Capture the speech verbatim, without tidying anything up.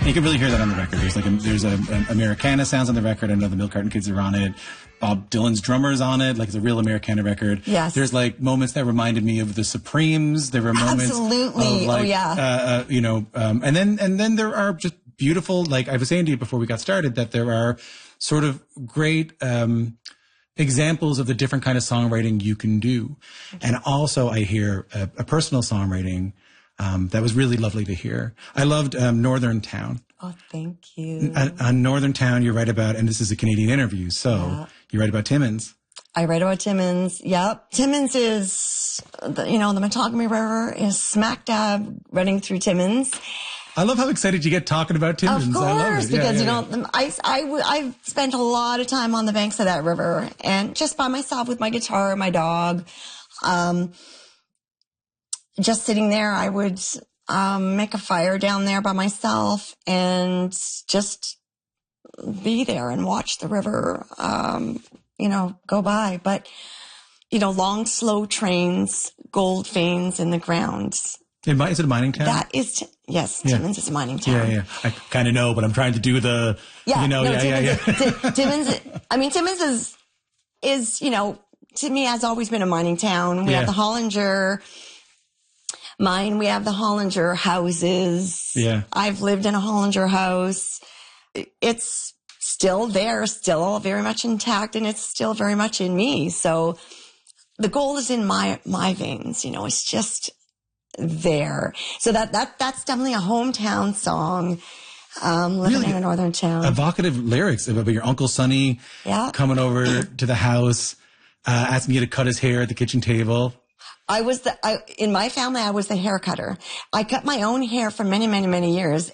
You can really hear that on the record. There's like a, there's a, a Americana sounds on the record. I know the Milk Carton Kids are on it. Bob Dylan's drummer's on it. Like it's a real Americana record. Yes. There's like moments that reminded me of the Supremes. There were moments Absolutely. of like, oh yeah. uh, uh, you know, um, and then and then there are just beautiful. Like I was saying to you before we got started, that there are sort of great um, examples of the different kind of songwriting you can do, okay. And also I hear a, a personal songwriting. Um, that was really lovely to hear. I loved um, Northern Town. Oh, thank you. On, on Northern Town, you write about, and this is a Canadian interview, so yeah. You write about Timmins. I write about Timmins. Yep. Timmins is, the, you know, the Matagami River is smack dab running through Timmins. I love how excited you get talking about Timmins. Of course, I love it. because, yeah, yeah, you know, I, I, I've spent a lot of time on the banks of that river and just by myself with my guitar and my dog. Um, just sitting there, I would um, make a fire down there by myself and just be there and watch the river, um, you know, go by. But, you know, long, slow trains, gold veins in the ground. In, is it a mining town? That is, yes, yeah. Timmins is a mining town. Yeah, yeah. I kind of know, but I'm trying to do the, yeah, you know, no, yeah, Timmins, yeah, yeah. T- Timmins, I mean, Timmins is, is, you know, to me has always been a mining town. We yeah. have the Hollinger mine. We have the Hollinger houses. Yeah. I've lived in a Hollinger house. It's still there, still very much intact, and it's still very much in me. So the gold is in my, my veins, you know, it's just there. So that, that, that's definitely a hometown song. Um, living really in a northern town. Evocative lyrics about your Uncle Sonny yeah. coming over to the house, uh, asking you to cut his hair at the kitchen table. I was the, I, in my family, I was the hair cutter. I cut my own hair for many, many, many years.